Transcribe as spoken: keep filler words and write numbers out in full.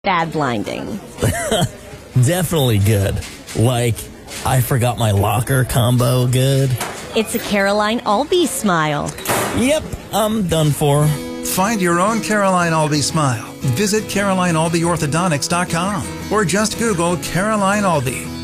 bad blinding? Definitely good. Like, I forgot my locker combo good. It's a Caroline Albee smile. Yep, I'm done for. Find your own Caroline Albee smile. Visit Caroline Albee Orthodontics dot com or just Google Caroline Albee.